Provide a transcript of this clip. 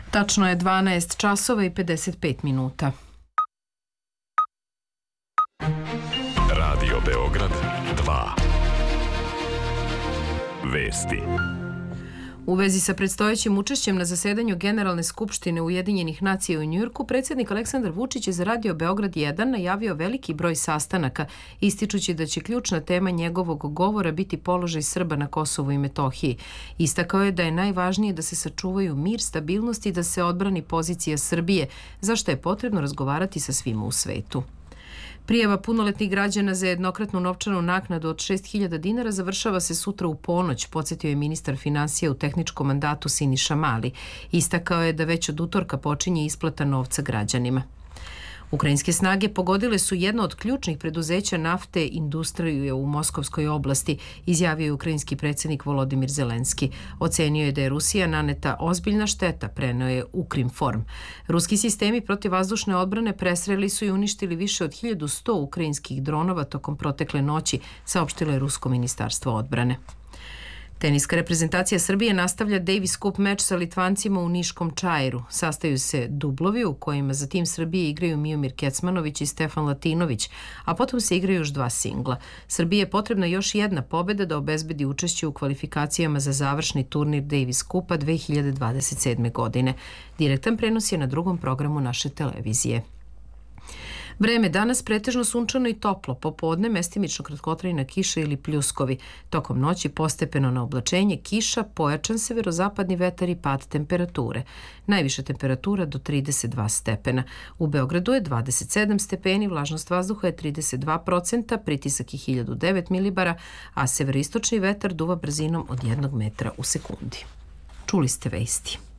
Tačno je 12 časova i 55 minuta. Radio Beograd 2. Vesti. U vezi sa predstojećim učešćem na zasedanju Generalne skupštine Ujedinjenih nacija u Njujorku, predsjednik Aleksandar Vučić je za Radio Beograd 1 najavio veliki broj sastanaka, ističući da će ključna tema njegovog govora biti položaj Srba na Kosovu i Metohiji. Istakao je da je najvažnije da se sačuvaju mir, stabilnost i da se odbrani pozicija Srbije, za što je potrebno razgovarati sa svima u svetu. Prijava punoletnih građana za jednokratnu novčanu naknadu od 6.000 dinara završava se sutra u ponoć, podsjetio je ministar finansija u tehničkom mandatu Siniša Mali. Istakao je da već od utorka počinje isplata novca građanima. Ukrajinske snage pogodile su jedno od ključnih preduzeća nafte industrije u Moskovskoj oblasti, izjavio je ukrajinski predsjednik Volodimir Zelenski. Ocenio je da je Rusija naneta ozbiljna šteta, preneo je Ukrinform. Ruski sistemi protivvazdušne odbrane presreli su i uništili više od 1100 ukrajinskih dronova tokom protekle noći, saopštilo je Rusko ministarstvo odbrane. Teniska reprezentacija Srbije nastavlja Davis Cup meč sa Litvancima u Niškom Čairu. Sastaju se dublovi u kojima za tim Srbije igraju Miomir Kecmanović i Stefan Latinović, a potom se igraju još dva singla. Srbiji je potrebna još jedna pobjeda da obezbedi učešće u kvalifikacijama za završni turnir Davis Cupa 2027. godine. Direktan prenos je na drugom programu naše televizije. Vreme danas pretežno sunčano i toplo, popodne mestimično kratkotrajna kiša ili pljuskovi. Tokom noći postepeno na oblačenje, kiša, pojačan severozapadni vetar i pad temperature. Najviša temperatura do 32 stepena. U Beogradu je 27 stepeni, vlažnost vazduha je 32%, pritisak je 1009 milibara, a severoistočni vetar duva brzinom od 1 metra u sekundi. Čuli ste vesti.